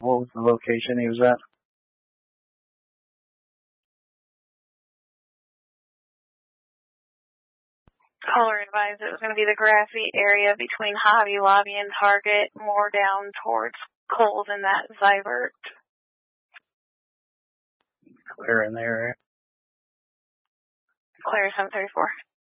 What was the location he was at? Caller advised it was going to be the grassy area between Hobby Lobby and Target, more down towards Kohl's and that Zybert. Clear in the area. Clear 734.